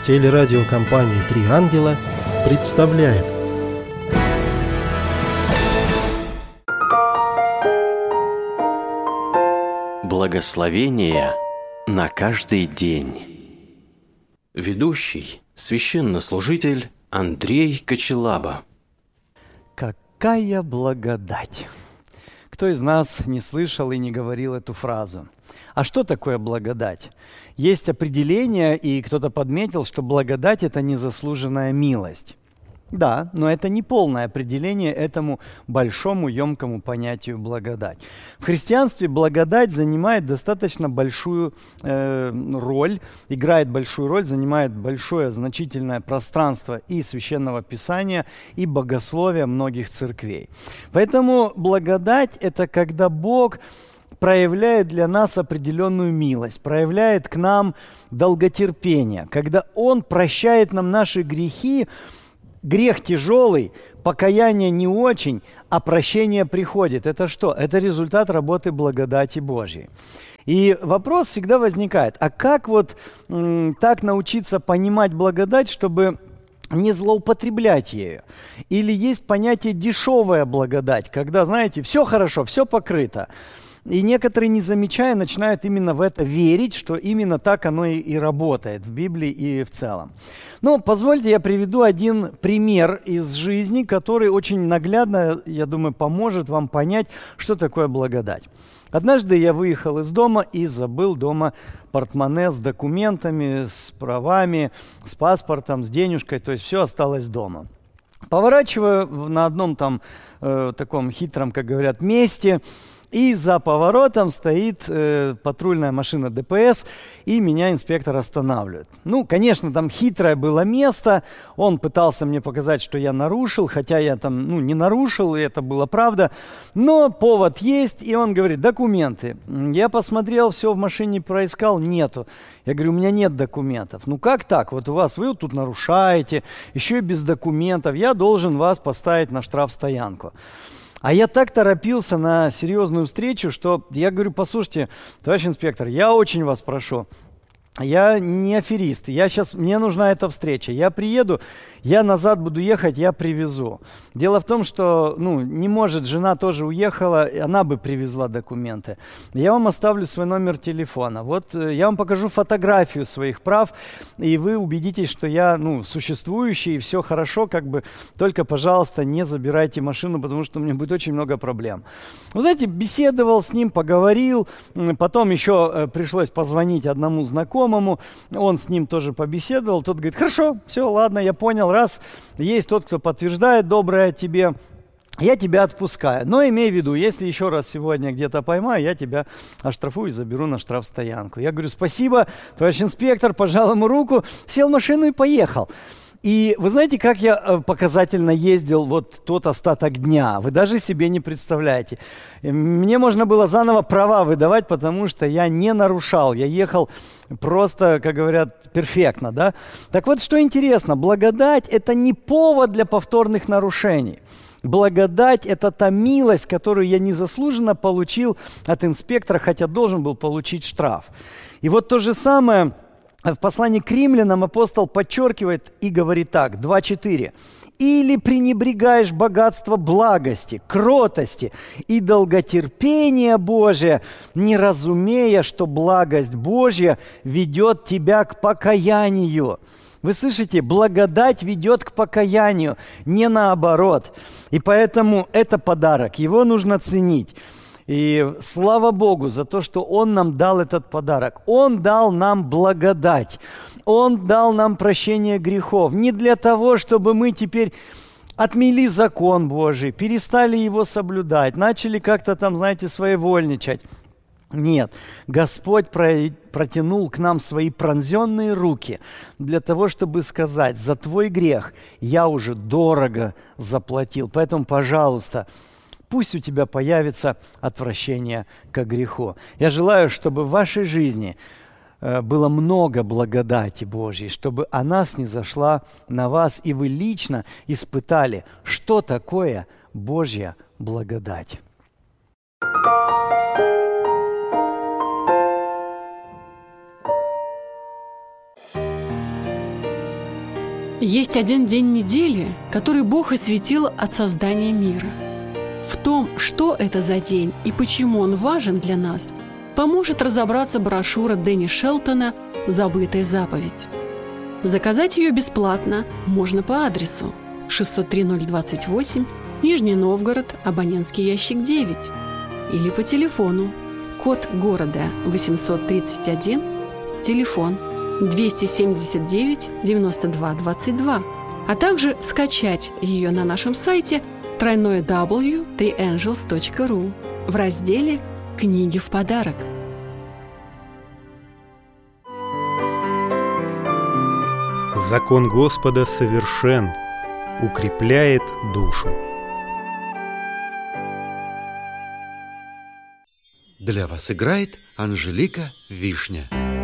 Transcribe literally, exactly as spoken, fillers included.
Телерадиокомпания «Три ангела» представляет. Благословение на каждый день. Ведущий – священнослужитель Андрей Кочелаба. Какая благодать! Кто из нас не слышал и не говорил эту фразу? А что такое благодать? Есть определение, и кто-то подметил, что благодать – это незаслуженная милость. Да, но это не полное определение этому большому, емкому понятию благодать. В христианстве благодать занимает достаточно большую э, роль, играет большую роль, занимает большое значительное пространство и Священного Писания, и богословия многих церквей. Поэтому благодать – это когда Бог проявляет для нас определенную милость, проявляет к нам долготерпение, когда Он прощает нам наши грехи. Грех тяжелый, покаяние не очень, а прощение приходит. Это что? Это результат работы благодати Божьей. И вопрос всегда возникает, а как вот м, так научиться понимать благодать, чтобы не злоупотреблять ею? Или есть понятие дешевая благодать, когда, знаете, все хорошо, все покрыто. И некоторые, не замечая, начинают именно в это верить, что именно так оно и, и работает в Библии и в целом. Но позвольте я приведу один пример из жизни, который очень наглядно, я думаю, поможет вам понять, что такое благодать. Однажды я выехал из дома и забыл дома портмоне с документами, с правами, с паспортом, с денежкой, то есть все осталось дома. Поворачиваю на одном там э, таком хитром, как говорят, месте, и за поворотом стоит э, патрульная машина ДПС, и меня инспектор останавливает. Ну, конечно, там хитрое было место, он пытался мне показать, что я нарушил, хотя я там, ну, не нарушил, и это была правда, но повод есть, и он говорит: документы. Я посмотрел, все в машине проискал, нету. Я говорю: у меня нет документов. Ну, как так? Вот у вас, вы вот тут нарушаете, еще и без документов, я должен вас поставить на штрафстоянку. А я так торопился на серьезную встречу, что я говорю: послушайте, товарищ инспектор, я очень вас прошу, я не аферист, я сейчас, мне нужна эта встреча, я приеду, я назад буду ехать, я привезу. Дело в том, что, ну, не может, жена тоже уехала, она бы привезла документы. Я вам оставлю свой номер телефона. Вот я вам покажу фотографию своих прав, и вы убедитесь, что я, ну, существующий, и все хорошо, как бы, только, пожалуйста, не забирайте машину, потому что у меня будет очень много проблем. Вы знаете, беседовал с ним, поговорил, потом еще э, пришлось позвонить одному знакомому, он с ним тоже побеседовал, тот говорит: хорошо, все, ладно, я понял, раз есть тот, кто подтверждает доброе о тебе, я тебя отпускаю. Но имей в виду, если еще раз сегодня где-то поймаю, я тебя оштрафую и заберу на штрафстоянку. Я говорю: спасибо, товарищ инспектор, пожал ему руку, сел в машину и поехал. И вы знаете, как я показательно ездил вот тот остаток дня? Вы даже себе не представляете. Мне можно было заново права выдавать, потому что я не нарушал. Я ехал просто, как говорят, перфектно, да? Так вот, что интересно, благодать – это не повод для повторных нарушений. Благодать – это та милость, которую я незаслуженно получил от инспектора, хотя должен был получить штраф. И вот то же самое в послании к римлянам апостол подчеркивает и говорит так, два четыре. «Или пренебрегаешь богатство благости, кротости и долготерпения Божия, не разумея, что благость Божья ведет тебя к покаянию». Вы слышите, благодать ведет к покаянию, не наоборот. И поэтому это подарок, его нужно ценить. И слава Богу за то, что Он нам дал этот подарок. Он дал нам благодать. Он дал нам прощение грехов. Не для того, чтобы мы теперь отмели закон Божий, перестали его соблюдать, начали как-то там, знаете, своевольничать. Нет, Господь протянул к нам свои пронзенные руки для того, чтобы сказать: за твой грех я уже дорого заплатил. Поэтому, пожалуйста, пусть у тебя появится отвращение к греху. Я желаю, чтобы в вашей жизни было много благодати Божьей, чтобы она снизошла на вас, и вы лично испытали, что такое Божья благодать. Есть один день недели, который Бог осветил от создания мира. В том, что это за день и почему он важен для нас, поможет разобраться брошюра Дэнни Шелтона «Забытая заповедь». Заказать ее бесплатно можно по адресу шестьсот три ноль двадцать восемь, Нижний Новгород, абонентский ящик девять, или по телефону, код города восемьсот тридцать один, телефон двести семьдесят девять девяносто два двадцать два, а также скачать ее на нашем сайте тройное дабл ю точка три энджелс точка ру в разделе «Книги в подарок». Закон Господа совершен, укрепляет душу. Для вас играет Анжелика Вишня.